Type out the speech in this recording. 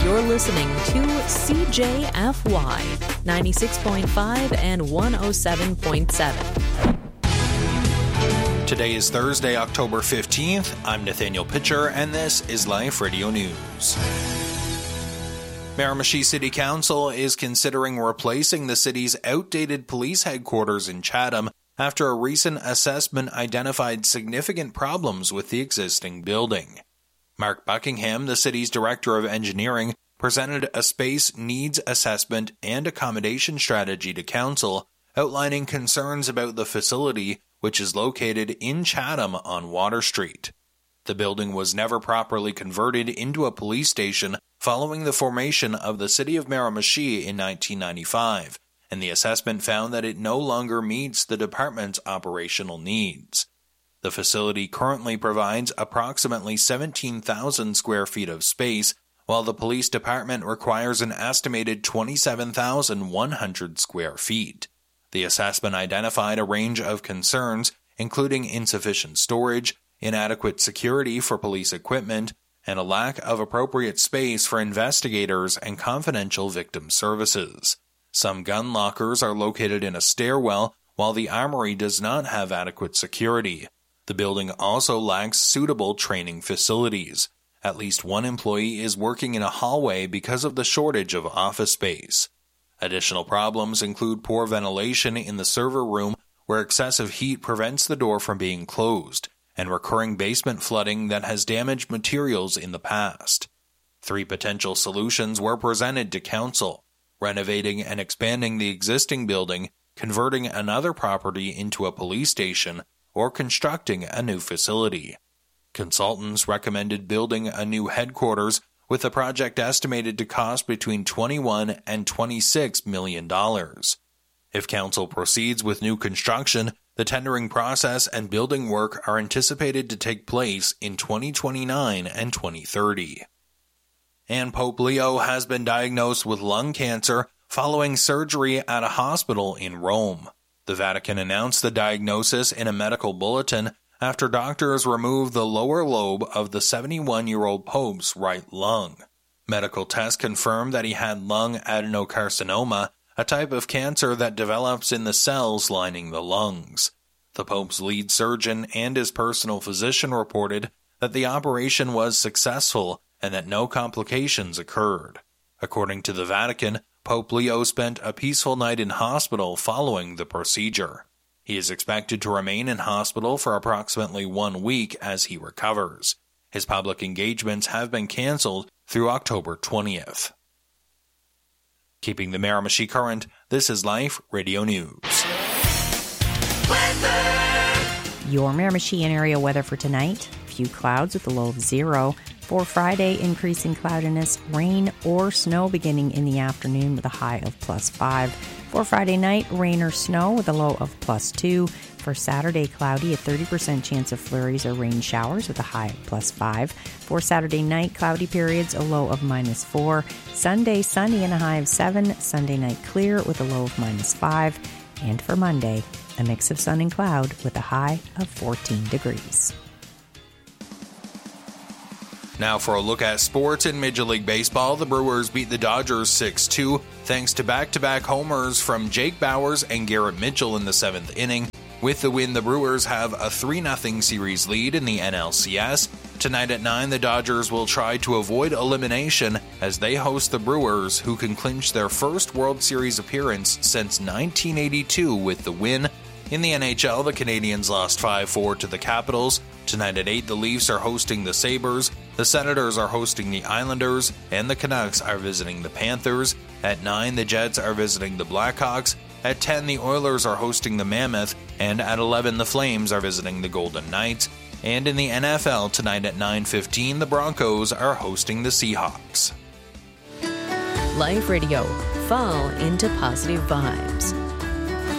You're listening to CJFY 96.5 and 107.7. Today is Thursday, October 15th. I'm Nathaniel Pitcher, and this is Life Radio News. Miramichi City Council is considering replacing the city's outdated police headquarters in Chatham after a recent assessment identified significant problems with the existing building. Mark Buckingham, the city's director of engineering, presented a space needs assessment and accommodation strategy to council, outlining concerns about the facility, which is located in Chatham on Water Street. The building was never properly converted into a police station following the formation of the City of Miramichi in 1995, and the assessment found that it no longer meets the department's operational needs. The facility currently provides approximately 17,000 square feet of space, while the police department requires an estimated 27,100 square feet. The assessment identified a range of concerns, including insufficient storage, inadequate security for police equipment, and a lack of appropriate space for investigators and confidential victim services. Some gun lockers are located in a stairwell, while the armory does not have adequate security. The building also lacks suitable training facilities. At least one employee is working in a hallway because of the shortage of office space. Additional problems include poor ventilation in the server room, where excessive heat prevents the door from being closed, and recurring basement flooding that has damaged materials in the past. 3 potential solutions were presented to council: renovating and expanding the existing building, converting another property into a police station, or constructing a new facility. Consultants recommended building a new headquarters, with the project estimated to cost between $21 and $26 million. If council proceeds with new construction, the tendering process and building work are anticipated to take place in 2029 and 2030. And Pope Leo has been diagnosed with lung cancer following surgery at a hospital in Rome. The Vatican announced the diagnosis in a medical bulletin after doctors removed the lower lobe of the 71-year-old Pope's right lung. Medical tests confirmed that he had lung adenocarcinoma, a type of cancer that develops in the cells lining the lungs. The Pope's lead surgeon and his personal physician reported that the operation was successful and that no complications occurred. According to the Vatican, Pope Leo spent a peaceful night in hospital following the procedure. He is expected to remain in hospital for approximately 1 week as he recovers. His public engagements have been canceled through October 20th. Keeping the Miramichi current, this is Life Radio News. Your Miramichi and area weather for tonight: few clouds with a low of 0. For Friday, increasing cloudiness, rain or snow beginning in the afternoon with a high of +5. For Friday night, rain or snow with a low of +2. For Saturday, cloudy, a 30% chance of flurries or rain showers with a high of +5. For Saturday night, cloudy periods, a low of -4. Sunday, sunny and a high of 7. Sunday night, clear with a low of -5. And for Monday, a mix of sun and cloud with a high of 14 degrees. Now for a look at sports in Major League Baseball. The Brewers beat the Dodgers 6-2 thanks to back-to-back homers from Jake Bauers and Garrett Mitchell in the 7th inning. With the win, the Brewers have a 3-0 series lead in the NLCS. Tonight at 9, the Dodgers will try to avoid elimination as they host the Brewers, who can clinch their first World Series appearance since 1982 with the win. In the NHL, the Canadiens lost 5-4 to the Capitals. Tonight at 8, the Leafs are hosting the Sabres, the Senators are hosting the Islanders, and the Canucks are visiting the Panthers. At 9, the Jets are visiting the Blackhawks. At 10, the Oilers are hosting the Mammoth, and at 11, the Flames are visiting the Golden Knights. And in the NFL, tonight at 9:15, the Broncos are hosting the Seahawks. Life Radio. Fall into positive vibes.